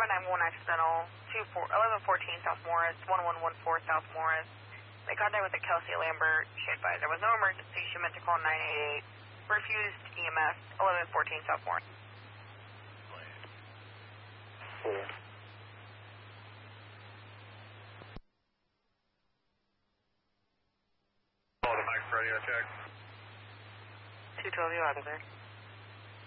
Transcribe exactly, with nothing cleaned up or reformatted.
seven nine one accidental, eleven fourteen South Morris, one one one four South Morris. They contact with the Kelsey Lambert. She advised there was no emergency. She meant to call nine eight eight. Refused E M S, eleven fourteen South Morris. Yeah. Call the Mike radio check. two twelve, you out of there.